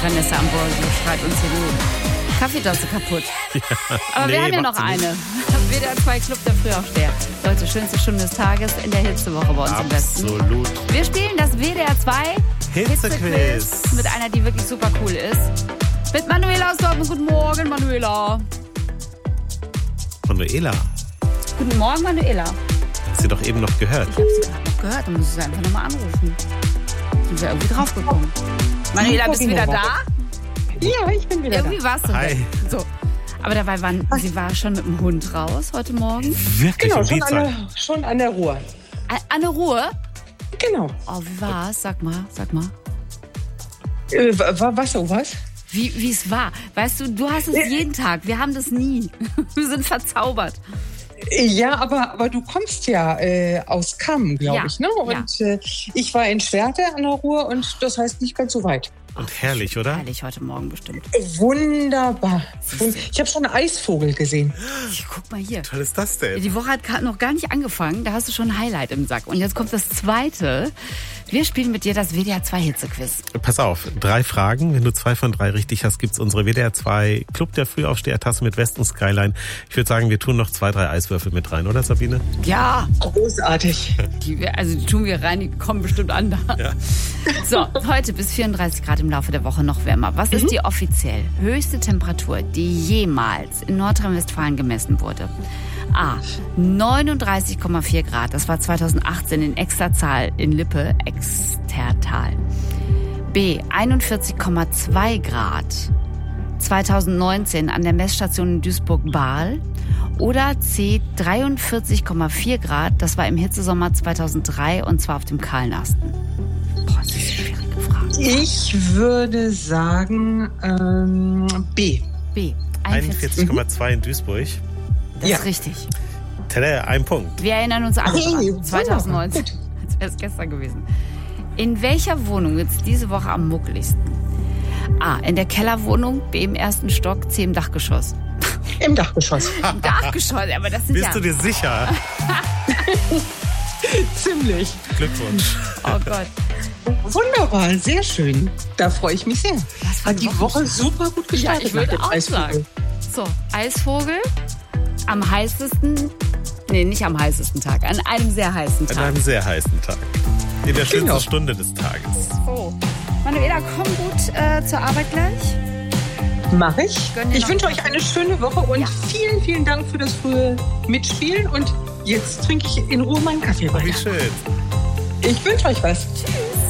Vanessa Ambrosio schreit uns hier die Kaffeetasse kaputt. Ja, aber wir haben ja noch eine. WDR 2 Club der Frühaufsteher. Leute, schönste Stunde des Tages in der Hitzewoche bei uns im Westen. Absolut. Wir spielen das WDR 2 Hitzequiz mit einer, die wirklich super cool ist. Mit Manuela aus Dortmund. Guten Morgen, Manuela. Manuela. Guten Morgen, Manuela. Hast du doch eben noch gehört? Ich habe sie gerade noch gehört. Dann muss ich sie einfach nochmal anrufen. Sind wir irgendwie draufgekommen. Manuela, bist du wieder da? Ja, ich bin wieder irgendwie warst du Hi. weg. So. Aber dabei sie war schon mit dem Hund raus heute Morgen. Wirklich? Genau, schon an der Ruhr. An der Ruhe? Genau. Oh, wie war's? Sag mal. Was? Wie es war. Weißt du hast es jeden Tag. Wir haben das nie. Wir sind verzaubert. Ja, aber du kommst ja aus Kamm, glaube ich, ne? Und ich war in Schwerte an der Ruhr und das heißt nicht ganz so weit. Und herrlich, oder? Herrlich heute Morgen bestimmt. Wunderbar. Ich habe schon einen Eisvogel gesehen. Guck mal hier. Was toll ist das denn? Die Woche hat noch gar nicht angefangen. Da hast du schon ein Highlight im Sack. Und jetzt kommt das zweite. Wir spielen mit dir das WDR 2 Hitzequiz. Pass auf, 3 Fragen. Wenn du 2 von 3 richtig hast, gibt's unsere WDR 2 Club der Frühaufsteher-Tasse mit Westen Skyline. Ich würde sagen, wir tun noch 2, 3 Eiswürfel mit rein, oder Sabine? Ja. Großartig. Die tun wir rein, die kommen bestimmt an da. Ja. So, heute bis 34 Grad im Laufe der Woche noch wärmer. Was ist die offiziell höchste Temperatur, die jemals in Nordrhein-Westfalen gemessen wurde? A. 39,4 Grad. Das war 2018 in Extertal in Lippe, Extertal. B. 41,2 Grad. 2019 an der Messstation in Duisburg-Bahl. Oder C. 43,4 Grad. Das war im Hitzesommer 2003 und zwar auf dem Kahlenasten. Boah, das ist eine schwierige Frage. Ich würde sagen B. B. 41,2 in Duisburg. Das ist richtig. Tada, ein Punkt. Wir erinnern uns alle dran. 2019, als wäre es gestern gewesen. In welcher Wohnung wird es diese Woche am muckeligsten? A. In der Kellerwohnung, B. im 1. Stock, C. im Dachgeschoss. Im Dachgeschoss. Im Dachgeschoss, aber das sind Bist du dir sicher? Ziemlich. Glückwunsch. Oh Gott. Wunderbar, sehr schön. Da freue ich mich sehr. Hat die Woche super gut gestartet. Ja, ich würde auch sagen. So, Eisvogel am heißesten, nicht am heißesten Tag, an einem sehr heißen Tag. An einem sehr heißen Tag. In der schönsten Stunde des Tages. So. Manuela, komm gut zur Arbeit gleich. Mach ich. Ich wünsche euch eine schöne Woche und vielen, vielen Dank für das frühe Mitspielen. Und jetzt trinke ich in Ruhe meinen Kaffee weiter. Wie schön. Ich wünsche euch was. Tschüss.